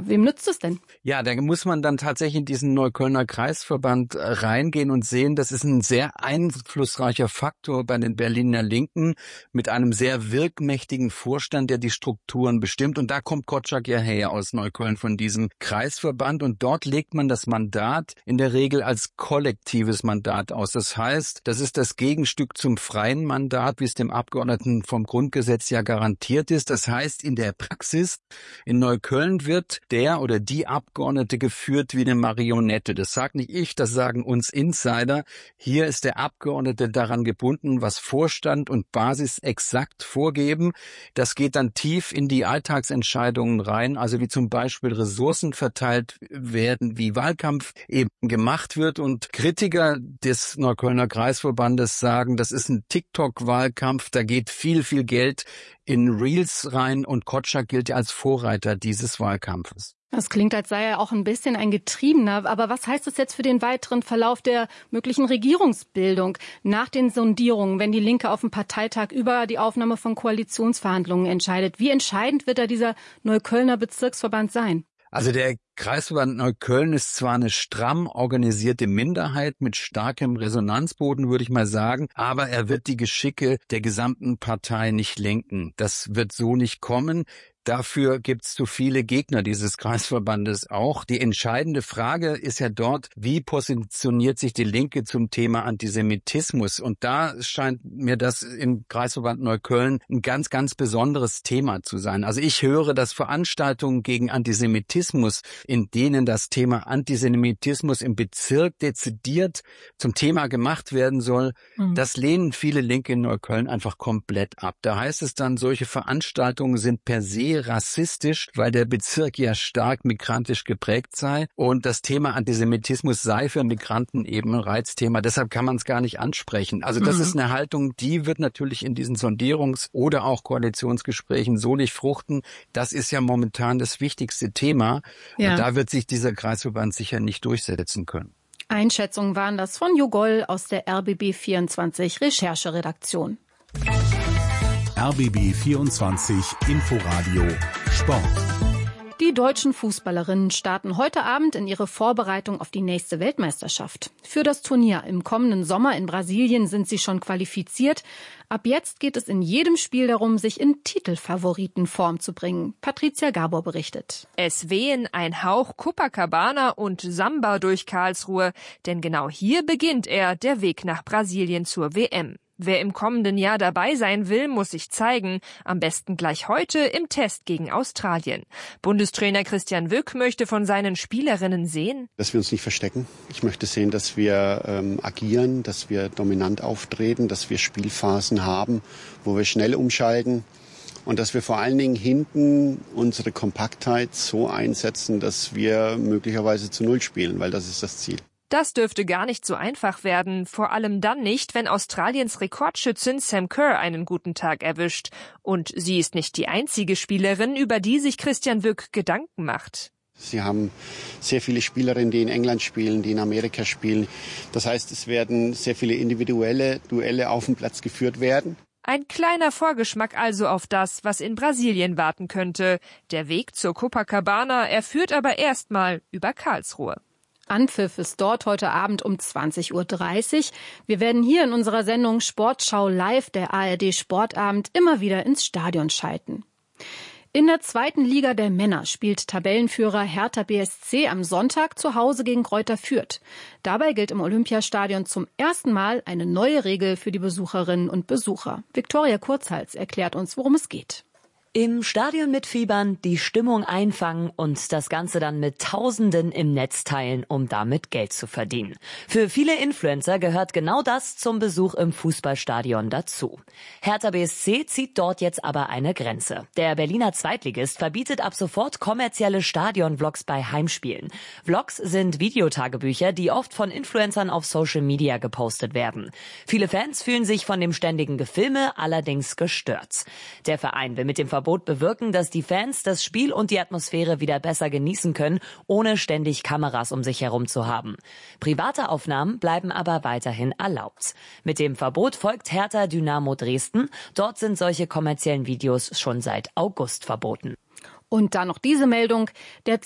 wem nützt es denn? Ja, da muss man dann tatsächlich in diesen Neuköllner Kreisverband reingehen und sehen, das ist ein sehr einflussreicher Faktor bei den Berliner Linken mit einem sehr wirkmächtigen Vorstand, der die Strukturen bestimmt. Und da kommt Kotschak ja her aus Neukölln von diesem Kreisverband. Und dort legt man das Mandat in der Regel als kollektives Mandat aus. Das heißt, das ist das Gegenstück zum freien Mandat, wie es dem Abgeordneten vom Grundgesetz ja garantiert ist. Das heißt, in der Praxis in Neukölln wird der oder die Abgeordnete geführt wie eine Marionette. Das sagt nicht ich, das sagen uns Insider. Hier ist der Abgeordnete daran gebunden, was Vorstand und Basis exakt vorgeben. Das geht dann tief in die Alltagsentscheidungen rein, also wie zum Beispiel Ressourcen verteilt werden, wie Wahlkampf eben gemacht wird. Und Kritiker des Neuköllner Kreisverbandes sagen, das ist ein TikTok-Wahlkampf, da geht viel, viel Geld in Reels rein und Kotschak gilt ja als Vorreiter dieses Wahlkampfes. Das klingt, als sei er auch ein bisschen ein Getriebener. Aber was heißt das jetzt für den weiteren Verlauf der möglichen Regierungsbildung nach den Sondierungen, wenn die Linke auf dem Parteitag über die Aufnahme von Koalitionsverhandlungen entscheidet? Wie entscheidend wird da dieser Neuköllner Bezirksverband sein? Also der Kreisverband Neukölln ist zwar eine stramm organisierte Minderheit mit starkem Resonanzboden, würde ich mal sagen, aber er wird die Geschicke der gesamten Partei nicht lenken. Das wird so nicht kommen. Dafür gibt's zu viele Gegner dieses Kreisverbandes auch. Die entscheidende Frage ist ja dort, wie positioniert sich die Linke zum Thema Antisemitismus? Und da scheint mir das im Kreisverband Neukölln ein ganz, ganz besonderes Thema zu sein. Also ich höre, dass Veranstaltungen gegen Antisemitismus, in denen das Thema Antisemitismus im Bezirk dezidiert zum Thema gemacht werden soll, das lehnen viele Linke in Neukölln einfach komplett ab. Da heißt es dann, solche Veranstaltungen sind per se rassistisch, weil der Bezirk ja stark migrantisch geprägt sei und das Thema Antisemitismus sei für Migranten eben ein Reizthema. Deshalb kann man es gar nicht ansprechen. Also das ist eine Haltung, die wird natürlich in diesen Sondierungs- oder auch Koalitionsgesprächen so nicht fruchten. Das ist ja momentan das wichtigste Thema. Ja. Und da wird sich dieser Kreisverband sicher nicht durchsetzen können. Einschätzungen waren das von Jogol aus der RBB24 Rechercheredaktion. RBB 24 Inforadio Sport. Die deutschen Fußballerinnen starten heute Abend in ihre Vorbereitung auf die nächste Weltmeisterschaft. Für das Turnier im kommenden Sommer in Brasilien sind sie schon qualifiziert. Ab jetzt geht es in jedem Spiel darum, sich in Titelfavoritenform zu bringen. Patricia Gabor berichtet. Es wehen ein Hauch Copacabana und Samba durch Karlsruhe, denn genau hier beginnt der Weg nach Brasilien zur WM. Wer im kommenden Jahr dabei sein will, muss sich zeigen. Am besten gleich heute im Test gegen Australien. Bundestrainer Christian Wück möchte von seinen Spielerinnen sehen, dass wir uns nicht verstecken. Ich möchte sehen, dass wir agieren, dass wir dominant auftreten, dass wir Spielphasen haben, wo wir schnell umschalten. Und dass wir vor allen Dingen hinten unsere Kompaktheit so einsetzen, dass wir möglicherweise zu Null spielen, weil das ist das Ziel. Das dürfte gar nicht so einfach werden, vor allem dann nicht, wenn Australiens Rekordschützin Sam Kerr einen guten Tag erwischt. Und sie ist nicht die einzige Spielerin, über die sich Christian Wück Gedanken macht. Sie haben sehr viele Spielerinnen, die in England spielen, die in Amerika spielen. Das heißt, es werden sehr viele individuelle Duelle auf dem Platz geführt werden. Ein kleiner Vorgeschmack also auf das, was in Brasilien warten könnte. Der Weg zur Copacabana, er führt aber erstmal über Karlsruhe. Anpfiff ist dort heute Abend um 20:30 Uhr. Wir werden hier in unserer Sendung Sportschau live, der ARD Sportabend, immer wieder ins Stadion schalten. In der zweiten Liga der Männer spielt Tabellenführer Hertha BSC am Sonntag zu Hause gegen Greuther Fürth. Dabei gilt im Olympiastadion zum ersten Mal eine neue Regel für die Besucherinnen und Besucher. Viktoria Kurzhals erklärt uns, worum es geht. Im Stadion mitfiebern, die Stimmung einfangen und das Ganze dann mit Tausenden im Netz teilen, um damit Geld zu verdienen. Für viele Influencer gehört genau das zum Besuch im Fußballstadion dazu. Hertha BSC zieht dort jetzt aber eine Grenze. Der Berliner Zweitligist verbietet ab sofort kommerzielle Stadion-Vlogs bei Heimspielen. Vlogs sind Videotagebücher, die oft von Influencern auf Social Media gepostet werden. Viele Fans fühlen sich von dem ständigen Gefilme allerdings gestört. Der Verein will mit dem Verbot bewirken, dass die Fans das Spiel und die Atmosphäre wieder besser genießen können, ohne ständig Kameras um sich herum zu haben. Private Aufnahmen bleiben aber weiterhin erlaubt. Mit dem Verbot folgt Hertha Dynamo Dresden. Dort sind solche kommerziellen Videos schon seit August verboten. Und dann noch diese Meldung. Der